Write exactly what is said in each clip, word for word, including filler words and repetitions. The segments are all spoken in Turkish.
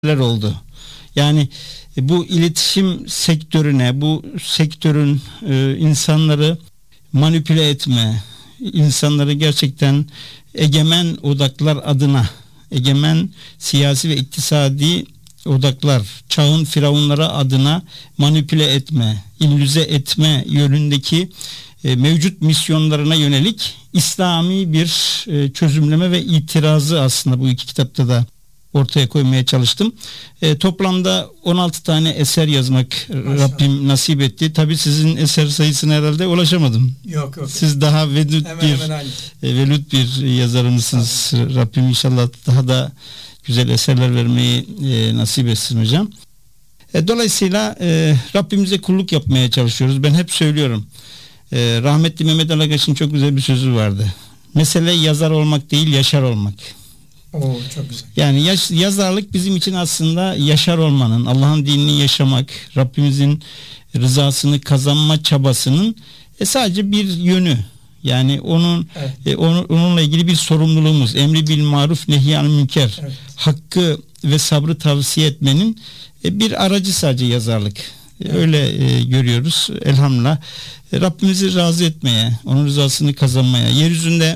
oldu. Yani bu iletişim sektörüne, bu sektörün e, insanları manipüle etme, insanları gerçekten egemen odaklar adına, egemen siyasi ve iktisadi odaklar, çağın firavunları adına manipüle etme, illüze etme yönündeki e, mevcut misyonlarına yönelik İslami bir e, çözümleme ve itirazı aslında bu iki kitapta da ortaya koymaya çalıştım. E, toplamda on altı tane eser yazmak Maşallah. Rabbim nasip etti. Tabii sizin eser sayısına herhalde ulaşamadım. Yok yok. Siz daha vedud hemen, bir hemen e, velud bir yazarımsınız. Tabii. Rabbim inşallah daha da güzel eserler vermeyi e, nasip etsin hocam. E, dolayısıyla e, Rabbimize kulluk yapmaya çalışıyoruz. Ben hep söylüyorum. E, rahmetli Mehmet Alagaç'ın çok güzel bir sözü vardı. Mesele yazar olmak değil, yaşar olmak. Oo, çok güzel. Yani yaş, yazarlık bizim için aslında yaşar olmanın, Allah'ın dinini yaşamak, Rabbimizin rızasını kazanma çabasının e, sadece bir yönü. Yani onun evet. e, onu, onunla ilgili bir sorumluluğumuz. Emri bil maruf nehyanil münker. Evet. Hakkı ve sabrı tavsiye etmenin e, bir aracı sadece yazarlık. Evet. Öyle e, görüyoruz. Elhamdülillah. E, Rabbimizi razı etmeye, onun rızasını kazanmaya, yeryüzünde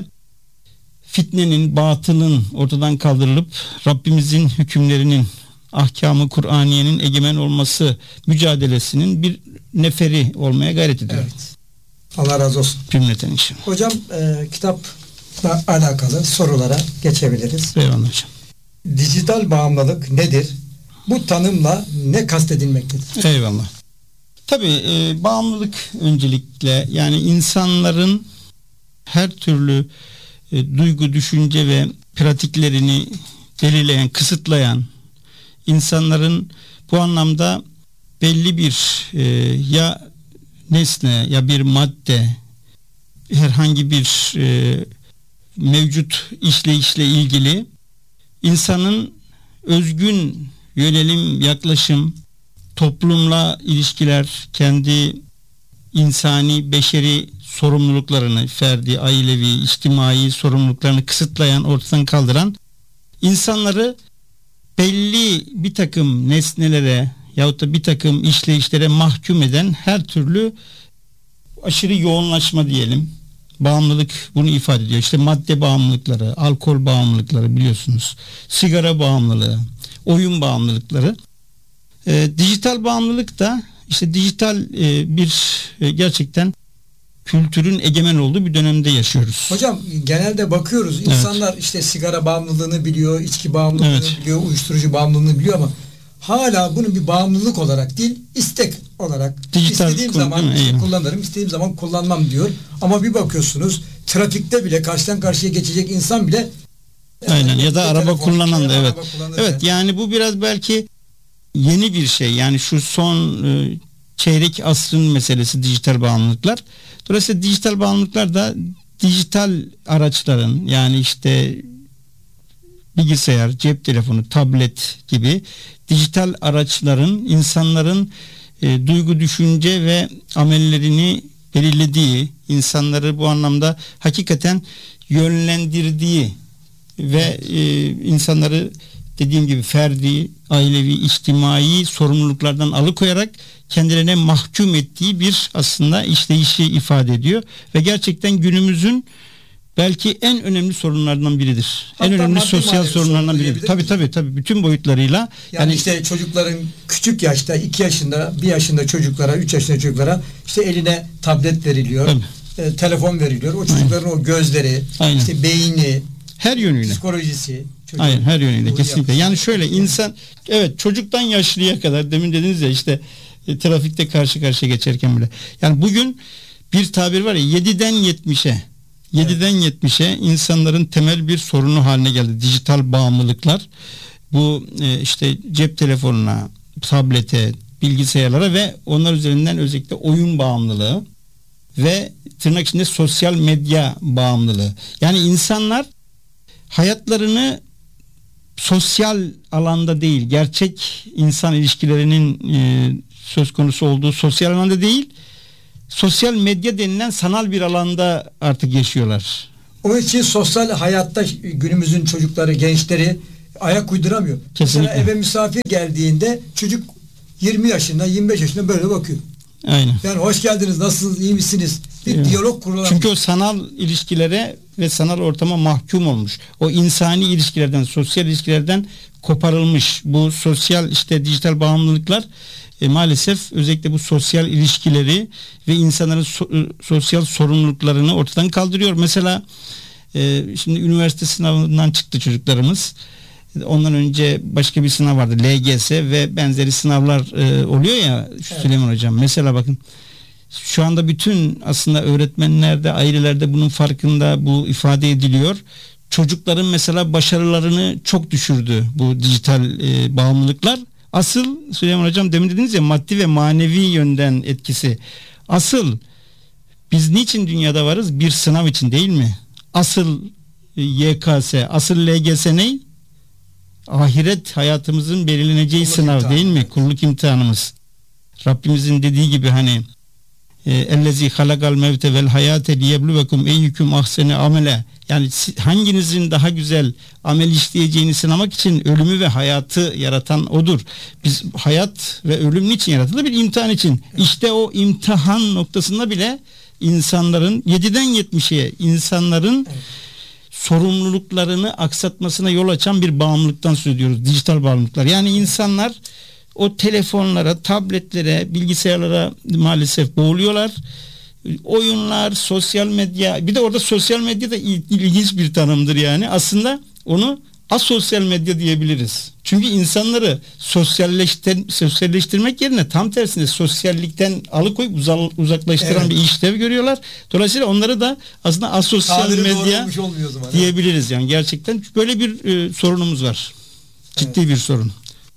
fitnenin, batılın ortadan kaldırılıp Rabbimizin hükümlerinin, ahkamı Kur'aniyenin egemen olması mücadelesinin bir neferi olmaya gayret ediyorum. Evet. Allah razı olsun. Cümleten inşallah. Hocam e, kitapla alakalı sorulara geçebiliriz. Eyvallah hocam. Dijital bağımlılık nedir? Bu tanımla ne kastedilmektedir? Eyvallah. Tabii e, bağımlılık öncelikle yani insanların her türlü e, duygu, düşünce ve pratiklerini belirleyen, kısıtlayan, insanların bu anlamda belli bir e, ya nesne ya bir madde, herhangi bir e, mevcut işleyişle ilgili insanın özgün yönelim, yaklaşım, toplumla ilişkiler, kendi insani, beşeri sorumluluklarını, ferdi, ailevi, içtimai sorumluluklarını kısıtlayan, ortadan kaldıran, insanları belli bir takım nesnelere yahut da bir takım işleyişlere mahkum eden her türlü aşırı yoğunlaşma diyelim, bağımlılık bunu ifade ediyor. İşte madde bağımlılıkları, alkol bağımlılıkları biliyorsunuz, sigara bağımlılığı, oyun bağımlılıkları. E, dijital bağımlılık da işte dijital e, bir e, gerçekten kültürün egemen olduğu bir dönemde yaşıyoruz. Hocam genelde bakıyoruz insanlar evet. işte sigara bağımlılığını biliyor, içki bağımlılığını evet. biliyor, uyuşturucu bağımlılığını biliyor ama hala bunu bir bağımlılık olarak değil, istek olarak dijital istediğim kul- zaman işte kullanırım, istediğim zaman kullanmam diyor. Ama bir bakıyorsunuz trafikte bile karşıdan karşıya geçecek insan bile aynen yani, ya da araba telefon, kullanan da evet. Evet yani bu biraz belki yeni bir şey. Yani şu son e, çeyrek asrın meselesi dijital bağımlılıklar. Dolayısıyla dijital bağımlılıklar da dijital araçların yani işte bilgisayar, cep telefonu, tablet gibi dijital araçların insanların e, duygu, düşünce ve amellerini belirlediği, insanları bu anlamda hakikaten yönlendirdiği ve e, insanları dediğim gibi ferdi, ailevi, içtimai sorumluluklardan alıkoyarak kendilerine mahkum ettiği bir aslında işleyişi ifade ediyor ve gerçekten günümüzün belki en önemli sorunlardan biridir. Hatta en önemli sosyal sorunlardan biridir. Tabii tabii tabii bütün boyutlarıyla. Yani, yani işte çocukların küçük yaşta iki yaşında, bir yaşında çocuklara, üç yaşında çocuklara işte eline tablet veriliyor. E, telefon veriliyor. O çocukların Aynen. o gözleri, Aynen. işte beyni, her yönüyle, psikolojisi. Aynen her yönüyle kesinlikle. Yani şöyle insan evet çocuktan yaşlıya kadar demin dediniz ya işte e, trafikte karşı karşıya geçerken bile. Yani bugün bir tabir var ya yediden yetmişe yediden yetmişe insanların temel bir sorunu haline geldi. Dijital bağımlılıklar. Bu e, işte cep telefonuna, tablete, bilgisayarlara ve onlar üzerinden özellikle oyun bağımlılığı ve tırnak içinde sosyal medya bağımlılığı. Yani insanlar hayatlarını sosyal alanda değil, gerçek insan ilişkilerinin e, söz konusu olduğu sosyal alanda değil, sosyal medya denilen sanal bir alanda artık yaşıyorlar. Onun için sosyal hayatta günümüzün çocukları, gençleri ayak uyduramıyor. Kesinlikle. Mesela eve misafir geldiğinde çocuk yirmi yaşında, yirmi beş yaşında böyle bakıyor. Aynen. Yani hoş geldiniz, nasılsınız, iyi misiniz? Bir evet. diyalog kurulamıyor. Çünkü o sanal ilişkilere ve sanal ortama mahkum olmuş. O insani ilişkilerden, sosyal ilişkilerden koparılmış. Bu sosyal işte dijital bağımlılıklar e, maalesef özellikle bu sosyal ilişkileri ve insanların so, sosyal sorumluluklarını ortadan kaldırıyor. Mesela e, şimdi üniversite sınavından çıktı çocuklarımız. Ondan önce başka bir sınav vardı, L G S ve benzeri sınavlar e, oluyor ya evet. Süleyman Hocam. Mesela bakın şu anda bütün aslında öğretmenler de ailelerde bunun farkında, bu ifade ediliyor. Çocukların mesela başarılarını çok düşürdü bu dijital e, bağımlılıklar. Asıl Süleyman Hocam demin dediniz ya, maddi ve manevi yönden etkisi. Asıl biz niçin dünyada varız? Bir sınav için değil mi? Asıl e, Y K S, asıl L G S ne? Ahiret hayatımızın belirleneceği kulluk sınav imtihanı. Değil mi? Kulluk imtihanımız. Rabbimizin dediği gibi hani ellezî halakal mevte vel hayâte liyebluvekum eyyüküm ahsene amele, yani hanginizin daha güzel amel işleyeceğini sınamak için ölümü ve hayatı yaratan odur. Biz hayat ve ölüm niçin yaratıldı? Bir imtihan için. İşte o imtihan noktasında bile insanların yediden yetmişe insanların evet. sorumluluklarını aksatmasına yol açan bir bağımlılıktan söz ediyoruz. Dijital bağımlılıklar. Yani insanlar o telefonlara, tabletlere, bilgisayarlara maalesef boğuluyorlar. Oyunlar, sosyal medya, bir de orada sosyal medya da ilginç bir tanımdır yani. Aslında onu asosyal medya diyebiliriz. Çünkü insanları sosyalleştir, sosyalleştirmek yerine tam tersine sosyallikten alıkoyup uzaklaştıran evet. bir işlev görüyorlar. Dolayısıyla onları da aslında asosyal Tabiri medya diyebiliriz yani. Gerçekten böyle bir e, sorunumuz var. Ciddi evet. bir sorun.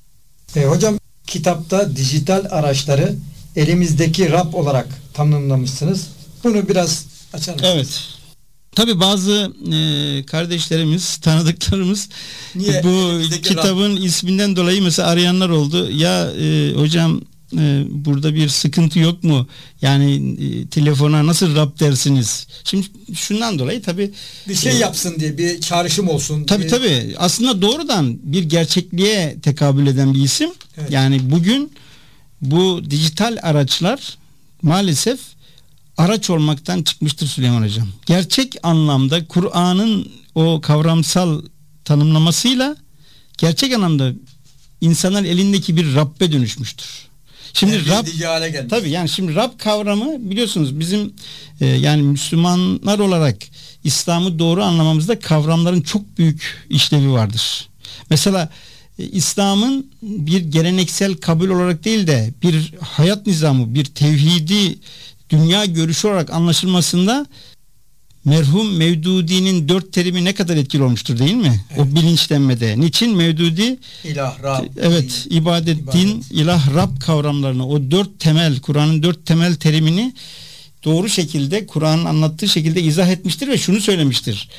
E, hocam kitapta dijital araçları elimizdeki Rab olarak tanımlamışsınız. Bunu biraz açar mısınız? Evet. Tabii bazı e, kardeşlerimiz, tanıdıklarımız Niye? bu kitabın Rab? isminden dolayı mesela arayanlar oldu. Ya e, hocam e, burada bir sıkıntı yok mu? Yani e, telefona nasıl Rab dersiniz? Şimdi şundan dolayı tabii bir şey e, yapsın diye, bir çağrışım olsun. Tabii diye. tabii. Aslında doğrudan bir gerçekliğe tekabül eden bir isim. Evet. Yani bugün bu dijital araçlar maalesef araç olmaktan çıkmıştır Süleyman Hocam. Gerçek anlamda Kur'an'ın o kavramsal tanımlamasıyla gerçek anlamda insanların elindeki bir Rabbe dönüşmüştür. Şimdi yani Rab tabii yani şimdi Rab kavramı biliyorsunuz bizim e, yani Müslümanlar olarak İslam'ı doğru anlamamızda kavramların çok büyük işlevi vardır. Mesela e, İslam'ın bir geleneksel kabul olarak değil de bir hayat nizamı, bir tevhidi dünya görüşü olarak anlaşılmasında merhum Mevdudi'nin dört terimi ne kadar etkili olmuştur değil mi? Evet. O bilinçlenmede. Niçin? Mevdudi İlah, Rab, evet, din, ibadet, ibadet, din, ilah, Rab kavramlarını, o dört temel, Kur'an'ın dört temel terimini doğru şekilde, Kur'an'ın anlattığı şekilde izah etmiştir ve şunu söylemiştir.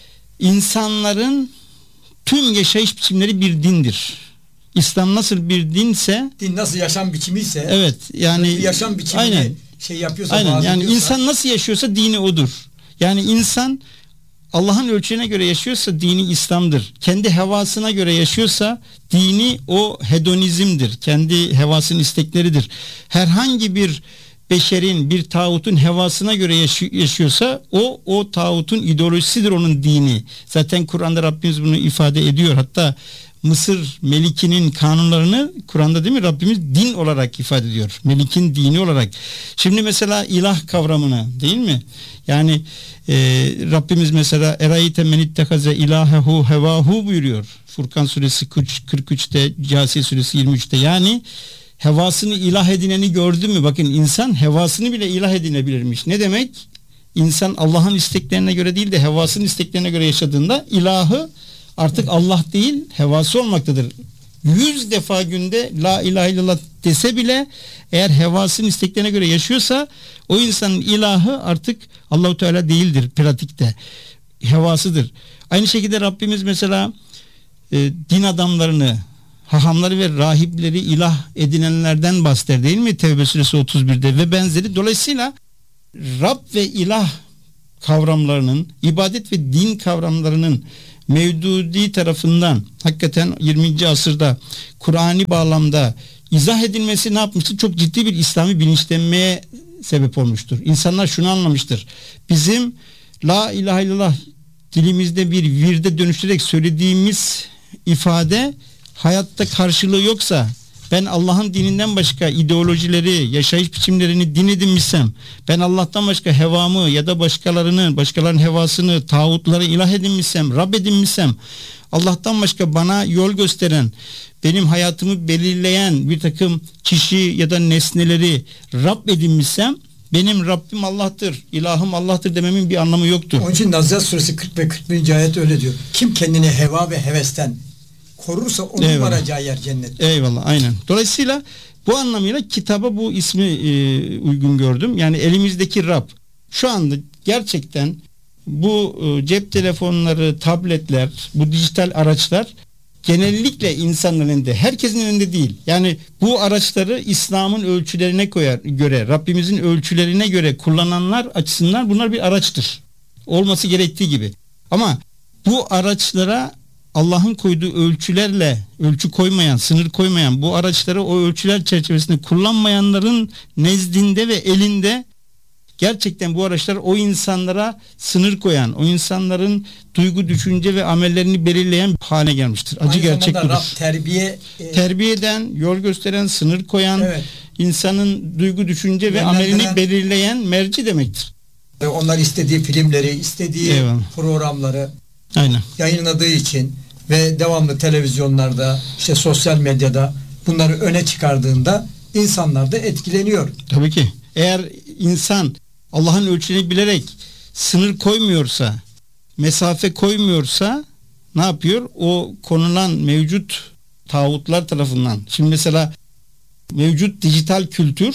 İnsanların tüm yaşayış biçimleri bir dindir. İslam nasıl bir dinse, din nasıl yaşam biçimi ise, evet, yani yaşam biçimini aynen, şey yapıyorsa, aynen, yani insan nasıl yaşıyorsa dini odur. Yani insan Allah'ın ölçülerine göre yaşıyorsa dini İslam'dır. Kendi hevasına göre yaşıyorsa dini o hedonizmdir. Kendi hevasının istekleridir. Herhangi bir beşerin, bir tağutun hevasına göre yaşıyorsa o o tağutun ideolojisidir, onun dini. Zaten Kur'an'da Rabbimiz bunu ifade ediyor. Hatta Mısır Melikinin kanunlarını Kur'an'da değil mi Rabbimiz din olarak ifade ediyor. Melik'in dini olarak. Şimdi mesela ilah kavramını değil mi? Yani e, Rabbimiz mesela erayte men ittekaze ilahehu hevahu buyuruyor. Furkan suresi kırk üçte, Câsiye suresi yirmi üçte. Yani hevasını ilah edineni gördün mü? Bakın insan hevasını bile ilah edinebilirmiş. Ne demek? İnsan Allah'ın isteklerine göre değil de hevasının isteklerine göre yaşadığında ilahı artık Allah değil, hevası olmaktadır. Yüz defa günde la ilahe illallah dese bile eğer hevasının isteklerine göre yaşıyorsa o insanın ilahı artık Allahu Teala değildir pratikte. Hevasıdır. Aynı şekilde Rabbimiz mesela e, din adamlarını, hahamları ve rahipleri ilah edinenlerden bahseder değil mi? Tevbe suresi otuz birde ve benzeri. Dolayısıyla Rab ve ilah kavramlarının, ibadet ve din kavramlarının Mevdudi tarafından hakikaten yirminci asırda Kur'an'i bağlamda izah edilmesi ne yapmıştır? Çok ciddi bir İslami bilinçlenmeye sebep olmuştur. İnsanlar şunu anlamıştır. Bizim la ilahe illallah dilimizde bir virde dönüştürerek söylediğimiz ifade hayatta karşılığı yoksa, ben Allah'ın dininden başka ideolojileri, yaşayış biçimlerini din edinmişsem, ben Allah'tan başka hevamı ya da başkalarının, başkalarının hevasını, tağutları ilah edinmişsem, Rab edinmişsem, Allah'tan başka bana yol gösteren, benim hayatımı belirleyen bir takım kişi ya da nesneleri Rab edinmişsem, benim Rabbim Allah'tır, ilahım Allah'tır dememin bir anlamı yoktur. Onun için Nazihat Suresi kırk ve kırk birinci ayet öyle diyor. Kim kendini heva ve hevesten korursa onun Eyvallah. varacağı yer cennet. Eyvallah, aynen. Dolayısıyla bu anlamıyla kitaba bu ismi e, uygun gördüm. Yani elimizdeki Rab. Şu anda gerçekten bu e, cep telefonları, tabletler, bu dijital araçlar genellikle insanların önünde, herkesin önünde değil. Yani bu araçları İslam'ın ölçülerine koyar, göre, Rabbimizin ölçülerine göre kullananlar açısından bunlar bir araçtır. Olması gerektiği gibi. Ama bu araçlara Allah'ın koyduğu ölçülerle ölçü koymayan, sınır koymayan, bu araçları o ölçüler çerçevesinde kullanmayanların nezdinde ve elinde gerçekten bu araçlar o insanlara sınır koyan, o insanların duygu, düşünce ve amellerini belirleyen hale gelmiştir. Acı gerçek budur. Rab terbiye e... terbiye eden, yol gösteren, sınır koyan, evet, insanın duygu, düşünce ve amelini belirleyen merci demektir. Onlar istediği filmleri, istediği Eyvallah. programları Aynen. yayınladığı için ve devamlı televizyonlarda, işte sosyal medyada bunları öne çıkardığında insanlar da etkileniyor. Tabii ki. Eğer insan Allah'ın ölçülerini bilerek sınır koymuyorsa, mesafe koymuyorsa ne yapıyor? O konulan mevcut tağutlar tarafından. Şimdi mesela mevcut dijital kültür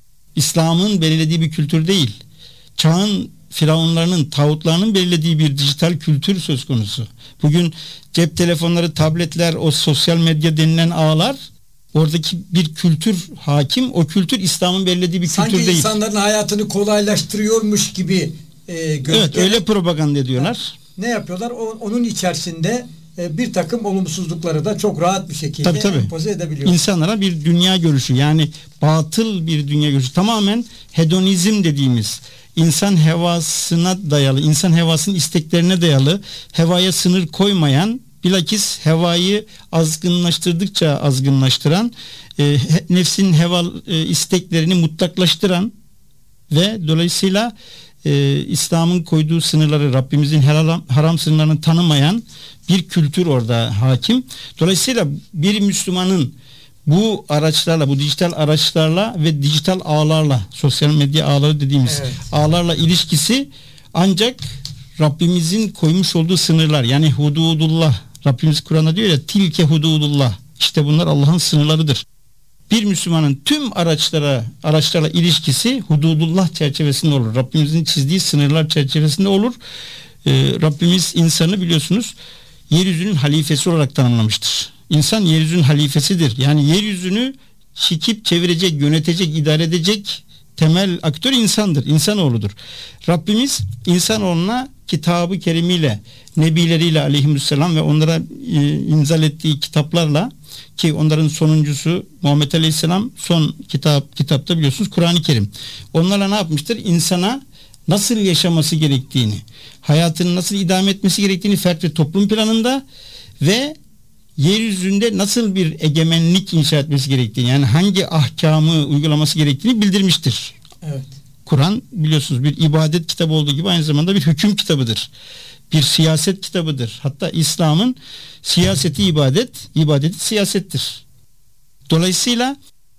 İslam'ın belirlediği bir kültür değil. Çağın firavunlarının, tağutlarının belirlediği bir dijital kültür söz konusu. Bugün cep telefonları, tabletler, o sosyal medya denilen ağlar, oradaki bir kültür hakim. O kültür İslam'ın belirlediği bir Sanki kültür değil. Sanki insanların hayatını kolaylaştırıyormuş gibi e, evet, öyle propaganda ediyorlar. Ne yapıyorlar? O, onun içerisinde e, bir takım olumsuzlukları da çok rahat bir şekilde tabii, tabii. empoze edebiliyor. İnsanlara bir dünya görüşü, yani batıl bir dünya görüşü, tamamen hedonizm dediğimiz, insan hevasına dayalı, insan hevasının isteklerine dayalı, hevaya sınır koymayan, bilakis hevayı azgınlaştırdıkça azgınlaştıran, e, nefsin heva e, isteklerini mutlaklaştıran ve dolayısıyla e, İslam'ın koyduğu sınırları, Rabbimizin helal, haram sınırlarını tanımayan bir kültür orada hakim. Dolayısıyla bir Müslümanın bu araçlarla, bu dijital araçlarla ve dijital ağlarla, sosyal medya ağları dediğimiz evet. ağlarla ilişkisi ancak Rabbimizin koymuş olduğu sınırlar, yani hududullah, Rabbimiz Kur'an'da diyor ya, tilke hududullah, işte bunlar Allah'ın sınırlarıdır. Bir Müslümanın tüm araçlara, araçlarla ilişkisi hududullah çerçevesinde olur. Rabbimizin çizdiği sınırlar çerçevesinde olur. Ee, Rabbimiz insanı biliyorsunuz yeryüzünün halifesi olarak tanımlamıştır. İnsan yeryüzünün halifesidir. Yani yeryüzünü çekip çevirecek, yönetecek, idare edecek temel aktör insandır. İnsanoğludur. Rabbimiz insanoğluna kitabı kerimiyle, nebileriyle aleyhisselam ve onlara e, inzal ettiği kitaplarla, ki onların sonuncusu Muhammed Aleyhisselam son kitap kitapta biliyorsunuz Kur'an-ı Kerim. Onlarla ne yapmıştır? İnsana nasıl yaşaması gerektiğini, hayatını nasıl idame etmesi gerektiğini fert ve toplum planında ve yeryüzünde nasıl bir egemenlik inşa etmesi gerektiğini, yani hangi ahkamı uygulaması gerektiğini bildirmiştir. Evet. Kur'an biliyorsunuz bir ibadet kitabı olduğu gibi aynı zamanda bir hüküm kitabıdır. Bir siyaset kitabıdır. Hatta İslam'ın siyaseti ibadet, ibadeti siyasettir. Dolayısıyla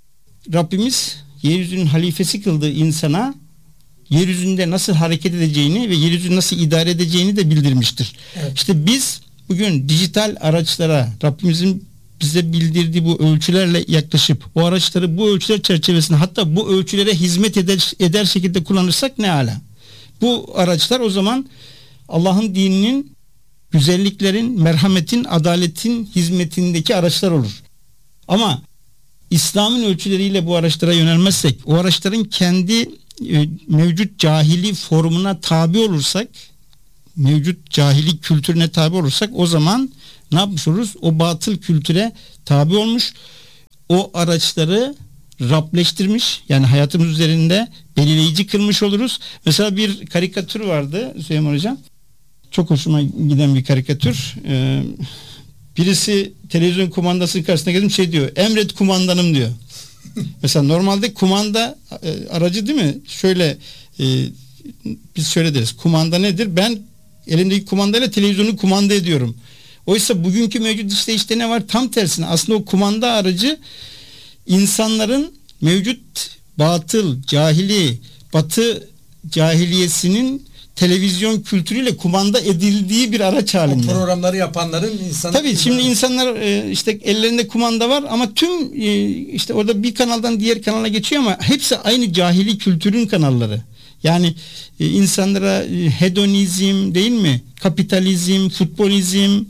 Rabbimiz yeryüzünün halifesi kıldığı insana yeryüzünde nasıl hareket edeceğini ve yeryüzünü nasıl idare edeceğini de bildirmiştir. Evet. İşte biz bugün dijital araçlara Rabbimizin bize bildirdiği bu ölçülerle yaklaşıp o araçları bu ölçüler çerçevesinde, hatta bu ölçülere hizmet eder, eder şekilde kullanırsak ne ala. Bu araçlar o zaman Allah'ın dininin, güzelliklerin, merhametin, adaletin hizmetindeki araçlar olur. Ama İslam'ın ölçüleriyle bu araçlara yönelmezsek, o araçların kendi e, mevcut cahili formuna tabi olursak mevcut cahili kültürüne tabi olursak o zaman ne yapmış oluruz? O batıl kültüre tabi olmuş, o araçları Rableştirmiş, yani hayatımız üzerinde belirleyici kılmış oluruz. Mesela bir karikatür vardı Süleyman Hocam. Çok hoşuma giden bir karikatür. Ee, birisi televizyon kumandasının karşısına gelip şey diyor. Emret kumandanım diyor. Mesela normalde kumanda e, aracı değil mi? Şöyle e, biz şöyle deriz. Kumanda nedir? Ben elimdeki kumandayla televizyonu kumanda ediyorum. Oysa bugünkü mevcut işte işte ne var? Tam tersine. Aslında o kumanda aracı insanların mevcut batıl, cahili, batı cahiliyesinin televizyon kültürüyle kumanda edildiği bir araç halinde. O programları yapanların insanı. Tabii şimdi insanlar işte ellerinde kumanda var ama tüm işte orada bir kanaldan diğer kanala geçiyor ama hepsi aynı cahili kültürün kanalları. Yani insanlara hedonizm değil mi? Kapitalizm, futbolizm,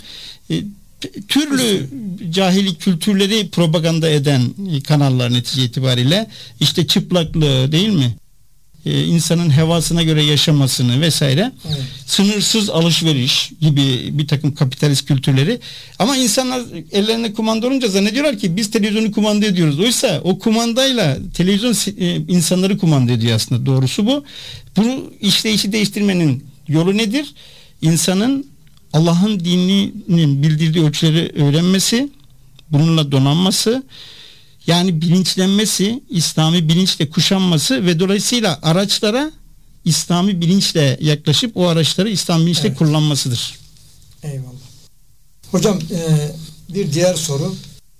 türlü cahili kültürleri propaganda eden kanallar netice itibariyle, işte çıplaklığı değil mi? Ee, insanın hevasına göre yaşamasını vesaire, evet. Sınırsız alışveriş gibi bir takım kapitalist kültürleri, ama insanlar ellerinde kumanda olunca zannediyorlar ki biz televizyonu kumanda ediyoruz. Oysa o kumandayla televizyon e, insanları kumanda ediyor aslında. Doğrusu bu. Bu işleyişi değiştirmenin yolu nedir? İnsanın Allah'ın dininin bildirdiği ölçüleri öğrenmesi, bununla donanması, yani bilinçlenmesi, İslami bilinçle kuşanması ve dolayısıyla araçlara İslami bilinçle yaklaşıp o araçları İslami bilinçle evet. kullanmasıdır. Eyvallah. Hocam e, bir diğer soru.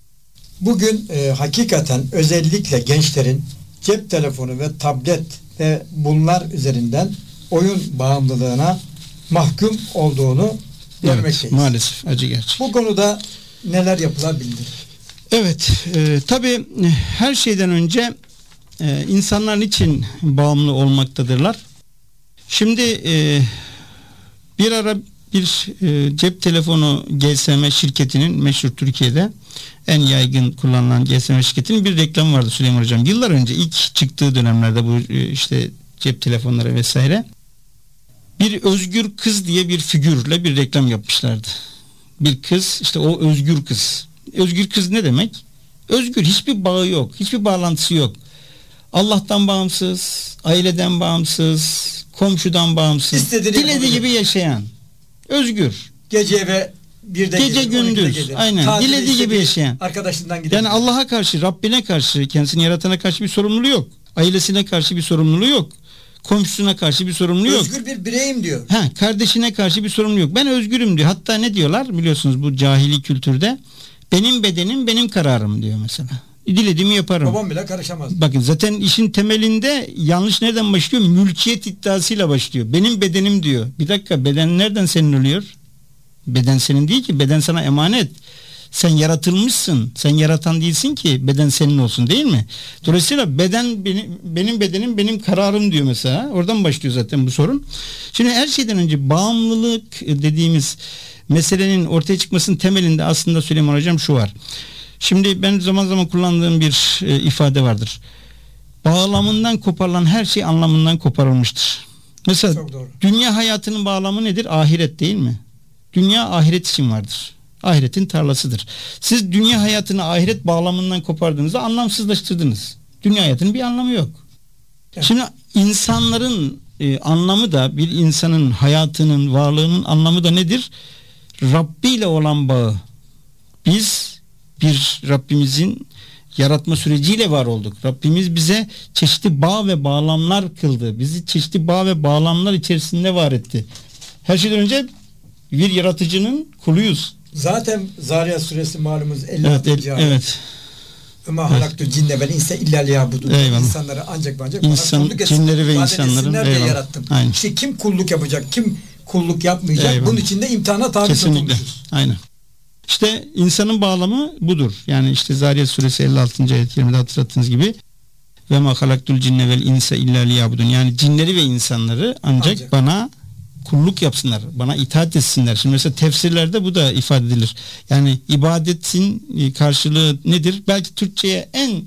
Bugün e, hakikaten özellikle gençlerin cep telefonu ve tablet ve bunlar üzerinden oyun bağımlılığına mahkum olduğunu görmekteyiz. Evet, maalesef acı gerçek. Bu konuda neler yapılabilir? Evet, e, tabii her şeyden önce e, insanlar için bağımlı olmaktadırlar. Şimdi e, bir ara bir e, cep telefonu G S M şirketinin, meşhur Türkiye'de en yaygın kullanılan G S M şirketinin bir reklamı vardı Süleyman Hocam. Yıllar önce ilk çıktığı dönemlerde bu e, işte cep telefonları vesaire. Bir özgür kız diye bir figürle bir reklam yapmışlardı. Bir kız, işte o özgür kız. Özgür kız ne demek? Özgür, hiçbir bağı yok, hiçbir bağlantısı yok. Allah'tan bağımsız, aileden bağımsız, komşudan bağımsız, İstediğini dilediği gibi yaşayan. Özgür. Gece ve bir de gece gelir, gündüz. Aynen. Tatile dilediği gibi yaşayan. Arkadaşından gidiyor. Yani Allah'a karşı, Rabbine karşı, kendisini yaratana karşı bir sorumluluğu yok. Ailesine karşı bir sorumluluğu yok. Komşusuna karşı bir sorumluluğu yok. Özgür bir bireyim diyor. Ha, kardeşine karşı bir sorumluluğu yok. Ben özgürüm diyor. Hatta ne diyorlar biliyorsunuz bu cahili kültürde? Benim bedenim benim kararım diyor mesela. Dilediğimi yaparım. Babam bile karışamaz. Bakın zaten işin temelinde yanlış nereden başlıyor? Mülkiyet iddiasıyla başlıyor. Benim bedenim diyor. Bir dakika, beden nereden senin oluyor? Beden senin değil ki. Beden sana emanet. Sen yaratılmışsın. Sen yaratan değilsin ki beden senin olsun, değil mi? Dolayısıyla beden benim, benim bedenim benim kararım diyor mesela. Oradan başlıyor zaten bu sorun. Şimdi her şeyden önce bağımlılık dediğimiz meselenin ortaya çıkmasının temelinde aslında Süleyman Hocam şu var. Şimdi ben zaman zaman kullandığım bir e, ifade vardır. Bağlamından koparılan her şey anlamından koparılmıştır. Mesela dünya hayatının bağlamı nedir? Ahiret, değil mi? Dünya ahiret için vardır. Ahiretin tarlasıdır. Siz dünya hayatını ahiret bağlamından kopardığınızda anlamsızlaştırdınız. Dünya hayatının bir anlamı yok. Evet. Şimdi insanların e, anlamı da, bir insanın hayatının, varlığının anlamı da nedir? Rabbi ile olan bağı. Biz bir Rabbimizin yaratma süreciyle var olduk. Rabbimiz bize çeşitli bağ ve bağlamlar kıldı. Bizi çeşitli bağ ve bağlamlar içerisinde var etti. Her şeyden önce bir yaratıcının kuluyuz. Zaten Zariyat suresi malumuz elli evet, el, evet. Ama halaktu cinne vel insa illa liyabudun. İnsanları ancak ancak İnsan, bana kulluk etsin. Cinleri ve insanların yarattım. Aynen. İşte kim kulluk yapacak, kim kulluk yapmayacak? Eyvallah. Bunun için de imtihana tabi tutulmuşuz. Aynen. İşte insanın bağlamı budur. Yani işte Zariyat suresi elli altıncı ayet kerimede hatırlattığınız gibi ve ma halaktul cinne vel insa illa liyabudun. Yani cinleri ve insanları ancak, ancak bana kulluk yapsınlar, bana itaat etsinler. Şimdi mesela tefsirlerde bu da ifade edilir. Yani ibadetin karşılığı nedir? Belki Türkçe'ye en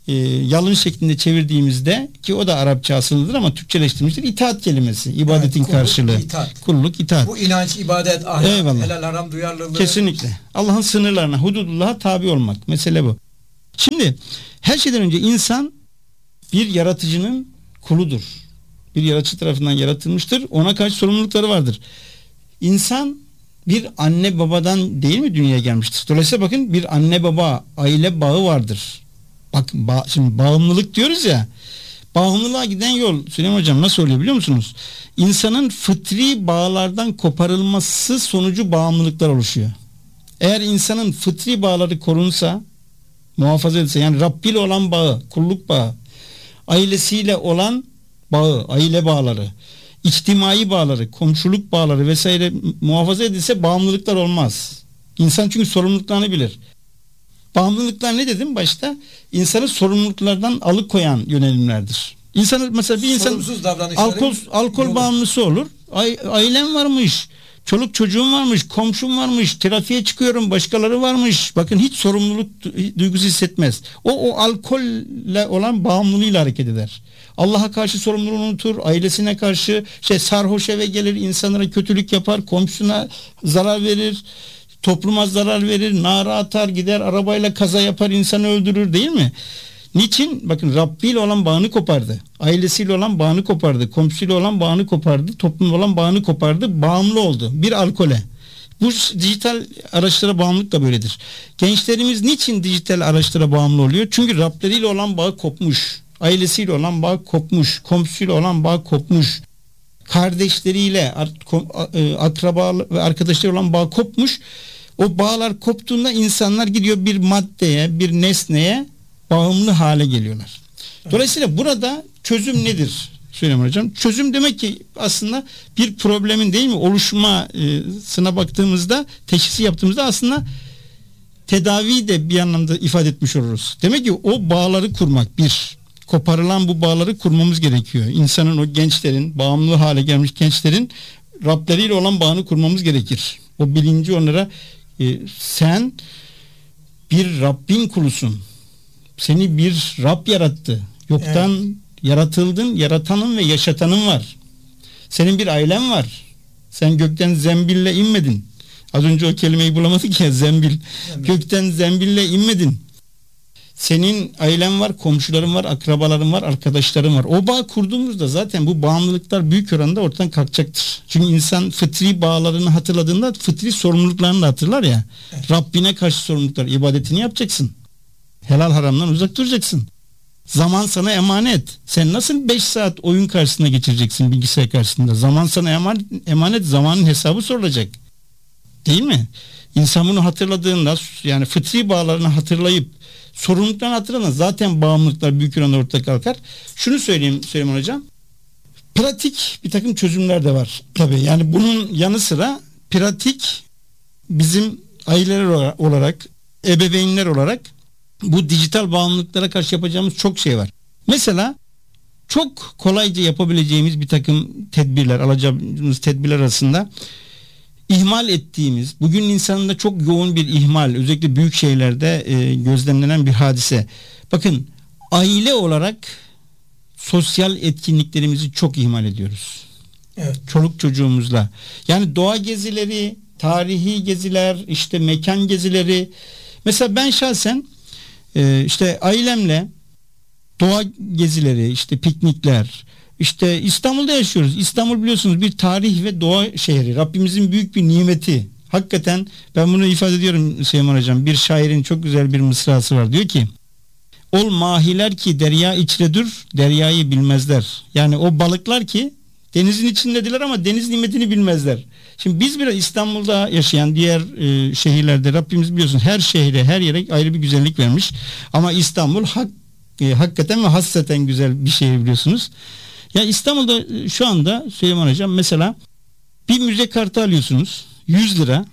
e, yalın şeklinde çevirdiğimizde, ki o da Arapça asıllıdır ama Türkçeleştirilmiştir, itaat kelimesi. İbadetin evet, kulluk, karşılığı. Itaat. Kulluk, itaat. Bu inanç, ibadet, ahlak, eyvallah, helal haram duyarlılığı. Kesinlikle. Allah'ın sınırlarına, hududullah'a tabi olmak. Mesele bu. Şimdi her şeyden önce insan bir yaratıcının kuludur. Bir yaratıcı tarafından yaratılmıştır. Ona karşı sorumlulukları vardır. İnsan bir anne babadan değil mi dünyaya gelmiştir? Dolayısıyla bakın, bir anne baba aile bağı vardır. Bak ba şimdi bağımlılık diyoruz ya. Bağımlılığa giden yol Süleyman Hocam nasıl oluyor biliyor musunuz? İnsanın fıtri bağlardan koparılması sonucu bağımlılıklar oluşuyor. Eğer insanın fıtri bağları korunsa, muhafaza edilse, yani Rabbi ile olan bağı, kulluk bağı, ailesiyle olan bağı, aile bağları, içtimai bağları, komşuluk bağları vesaire muhafaza edilse bağımlılıklar olmaz. İnsan çünkü sorumluluklarını bilir. Bağımlılıklar ne dedim başta? İnsanı sorumluluklardan alıkoyan yönelimlerdir. İnsanı mesela bir insan alkol alkol bağımlısı olur. Ailem varmış, çoluk çocuğum varmış, komşum varmış, trafiğe çıkıyorum, başkaları varmış. Bakın hiç sorumluluk duygusu hissetmez. O o alkolle olan bağımlılığıyla hareket eder. Allah'a karşı sorumluluğunu unutur, ailesine karşı şey sarhoş eve gelir, insanlara kötülük yapar, komşusuna zarar verir, topluma zarar verir, nara atar, gider arabayla kaza yapar, insanı öldürür, değil mi? Niçin? Bakın Rabbi ile olan bağını kopardı. Ailesiyle olan bağını kopardı. Komşusuyla olan bağını kopardı. Toplumla olan bağını kopardı. Bağımlı oldu. Bir alkole. Bu dijital araçlara bağımlılık da böyledir. Gençlerimiz niçin dijital araçlara bağımlı oluyor? Çünkü Rableriyle olan bağı kopmuş. Ailesiyle olan bağ kopmuş. Komşusuyla olan bağ kopmuş. Kardeşleriyle, akraba ve arkadaşlarıyla olan bağ kopmuş. O bağlar koptuğunda insanlar gidiyor bir maddeye, bir nesneye bağımlı hale geliyorlar. Dolayısıyla burada çözüm nedir Süleyman Hocam? Çözüm demek ki aslında bir problemin, değil mi, oluşmasına baktığımızda, teşhisi yaptığımızda aslında tedaviyi de bir anlamda ifade etmiş oluruz. Demek ki o bağları kurmak, bir koparılan bu bağları kurmamız gerekiyor. İnsanın, o gençlerin, bağımlı hale gelmiş gençlerin Rableriyle olan bağını kurmamız gerekir. O bilinci onlara, e, sen bir Rabbin kulusun. Seni bir Rab yarattı. Yoktan evet. yaratıldın. Yaratanın ve yaşatanın var. Senin bir ailen var. Sen gökten zembille inmedin. Az önce o kelimeyi bulamadık ya, zembil. zembil. Gökten zembille inmedin. Senin ailen var, komşuların var, akrabaların var, arkadaşların var. O bağ kurduğumuzda zaten bu bağımlılıklar büyük oranda ortadan kalkacaktır. Çünkü insan fıtri bağlarını hatırladığında fıtri sorumluluklarını da hatırlar ya. Evet. Rabbine karşı sorumluluklar, ibadetini yapacaksın. Helal haramdan uzak duracaksın. Zaman sana emanet. Sen nasıl beş saat oyun karşısında geçireceksin, bilgisayar karşısında? Zaman sana emanet, emanet zamanın hesabı sorulacak. Değil mi? İnsan bunu hatırladığında, yani fıtri bağlarını hatırlayıp sorumluluklarını hatırladığında zaten bağımlılıklar büyük oranda ortaya kalkar. Şunu söyleyeyim Süleyman Hocam. Pratik bir takım çözümler de var. Tabii yani bunun yanı sıra pratik, bizim aileler olarak, ebeveynler olarak bu dijital bağımlılıklara karşı yapacağımız çok şey var. Mesela çok kolayca yapabileceğimiz bir takım tedbirler, alacağımız tedbirler arasında ihmal ettiğimiz, bugün insanında çok yoğun bir ihmal, özellikle büyük şehirlerde e, gözlemlenen bir hadise. Bakın, aile olarak sosyal etkinliklerimizi çok ihmal ediyoruz. Evet. Çoluk çocuğumuzla. Yani doğa gezileri, tarihi geziler, işte mekan gezileri. Mesela ben şahsen e, işte ailemle doğa gezileri, işte piknikler, İşte İstanbul'da yaşıyoruz. İstanbul biliyorsunuz bir tarih ve doğa şehri. Rabbimizin büyük bir nimeti. Hakikaten ben bunu ifade ediyorum Süleyman Hocam. Bir şairin çok güzel bir mısrası var. Diyor ki: ol mahiler ki derya içredir, deryayı bilmezler. Yani o balıklar ki denizin içindedirler ama deniz nimetini bilmezler. Şimdi biz biraz İstanbul'da yaşayan diğer e, şehirlerde Rabbimiz biliyorsunuz her şehre, her yere ayrı bir güzellik vermiş. Ama İstanbul hak, e, hakikaten ve hasreten güzel bir şehir biliyorsunuz. Ya İstanbul'da şu anda Süleyman Hocam mesela bir müze kartı alıyorsunuz yüz lira,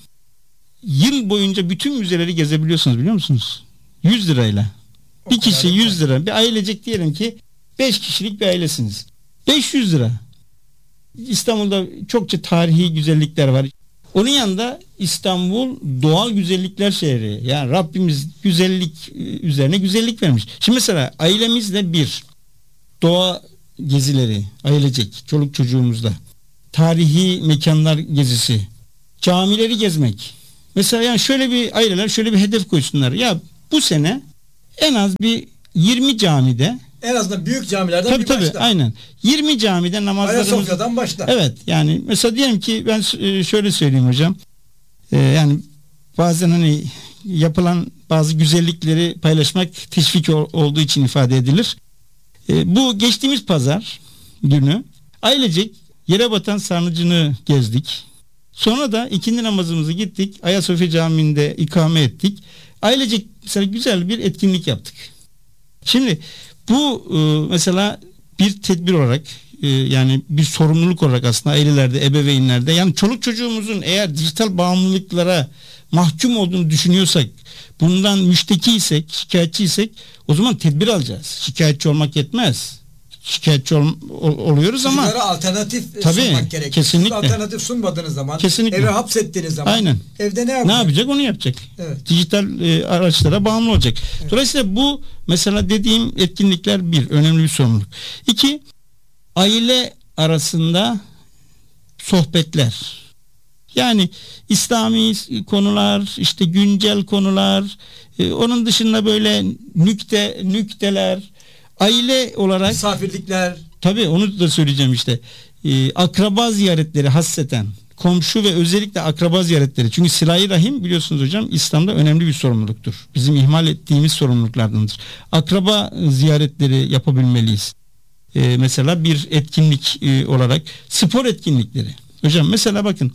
yıl boyunca bütün müzeleri gezebiliyorsunuz, biliyor musunuz? yüz lirayla. O bir kişi yüz lira. Bir ailecek diyelim ki beş kişilik bir ailesiniz. beş yüz lira. İstanbul'da çokça tarihi güzellikler var. Onun yanında İstanbul doğal güzellikler şehri. Yani Rabbimiz güzellik üzerine güzellik vermiş. Şimdi mesela ailemizle bir doğa gezileri, ailecek, çoluk çocuğumuzla, tarihi mekanlar gezisi, camileri gezmek. Mesela yani şöyle bir aileler şöyle bir hedef koysunlar. Ya bu sene en az bir yirmi camide, en azından büyük camilerden tabii, bir tabii, başla. Aynen. yirmi camide namazlarımız. Ayasofya'dan başla. Evet, yani mesela diyelim ki ben şöyle söyleyeyim hocam. Ee, yani bazen hani yapılan bazı güzellikleri paylaşmak teşvik olduğu için ifade edilir. Ee, bu geçtiğimiz pazar günü ailecek Yerebatan Sarnıcı'nı gezdik. Sonra da ikindi namazımızı gittik. Ayasofya Camii'nde ikame ettik. Ailecek mesela güzel bir etkinlik yaptık. Şimdi bu e, mesela bir tedbir olarak e, yani bir sorumluluk olarak aslında ailelerde, ebeveynlerde, yani çoluk çocuğumuzun eğer dijital bağımlılıklara mahkum olduğunu düşünüyorsak, bundan müştekiysek, şikayetçiysek o zaman tedbir alacağız. Şikayetçi olmak yetmez. Şikayetçi ol, ol, oluyoruz ama çocuklara alternatif tabii, sunmak gerekiyor. Kesinlikle. Siz alternatif sunmadığınız zaman, kesinlikle. eve hapsettiğiniz zaman aynen. evde ne yapacak? Ne yapacak? Onu yapacak. Evet. Dijital e, araçlara bağımlı olacak. Evet. Dolayısıyla bu mesela dediğim etkinlikler bir, önemli bir sorumluluk. İki, aile arasında sohbetler. Yani İslami konular, işte güncel konular, e, onun dışında böyle nükte, nükteler, aile olarak misafirlikler. Tabii onu da söyleyeceğim işte. Ee, akraba ziyaretleri hasseten. Komşu ve özellikle akraba ziyaretleri. Çünkü silah-i rahim biliyorsunuz hocam İslam'da önemli bir sorumluluktur. Bizim ihmal ettiğimiz sorumluluklardandır. Akraba ziyaretleri yapabilmeliyiz. Ee, mesela bir etkinlik e, olarak spor etkinlikleri. Hocam mesela bakın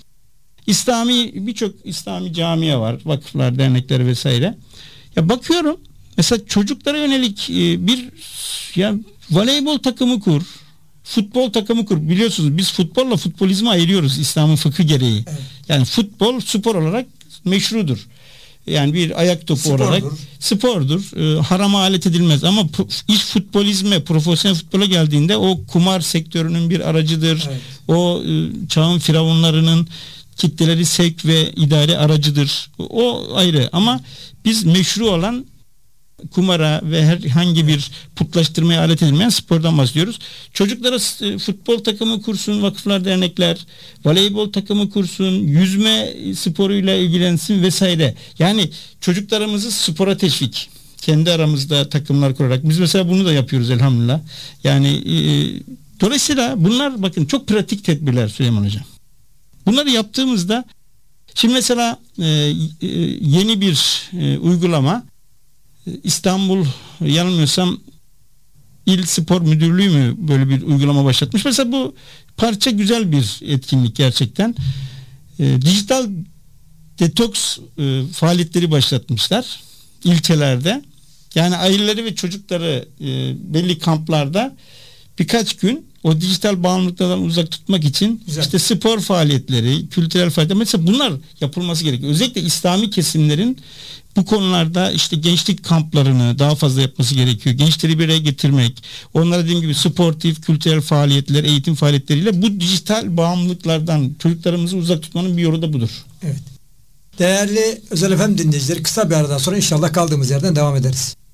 İslami birçok İslami camiye var. Vakıflar, dernekler vesaire. Ya bakıyorum mesela çocuklara yönelik e, bir ya voleybol takımı kur, futbol takımı kur. Biliyorsunuz biz futbolla futbolizmi ayırıyoruz İslam'ın fıkhı gereği. Evet. Yani futbol spor olarak meşrudur. Yani bir ayak topu spordur. olarak spordur. E, harama alet edilmez ama iş futbolizme, profesyonel futbola geldiğinde o kumar sektörünün bir aracıdır. Evet. O e, çağın firavunlarının kitleleri sevk ve idare aracıdır. O ayrı ama biz meşru olan kumara ve herhangi bir putlaştırmaya alet edilmeyen spordan bahsediyoruz. Çocuklara futbol takımı kursun, vakıflar, dernekler, voleybol takımı kursun, yüzme sporuyla ilgilensin vesaire. Yani çocuklarımızı spora teşvik. Kendi aramızda takımlar kurarak. Biz mesela bunu da yapıyoruz elhamdülillah. Yani e, dolayısıyla bunlar bakın çok pratik tedbirler Süleyman Hocam. Bunları yaptığımızda şimdi mesela e, e, yeni bir e, uygulama İstanbul yanılmıyorsam İl Spor Müdürlüğü mü böyle bir uygulama başlatmış. Mesela bu parça güzel bir etkinlik gerçekten. E, dijital detoks e, faaliyetleri başlatmışlar ilçelerde. Yani aileleri ve çocukları e, belli kamplarda birkaç gün o dijital bağımlılıklardan uzak tutmak için güzel. işte spor faaliyetleri, kültürel faaliyetler mesela bunlar yapılması gerekiyor. Özellikle İslami kesimlerin bu konularda işte gençlik kamplarını daha fazla yapması gerekiyor. Gençleri bir araya getirmek, onlara dediğim gibi sportif, kültürel faaliyetler, eğitim faaliyetleriyle bu dijital bağımlılıklardan çocuklarımızı uzak tutmanın bir yolu da budur. Evet. Değerli Özel Efem dinleyicileri, kısa bir aradan sonra inşallah kaldığımız yerden devam ederiz.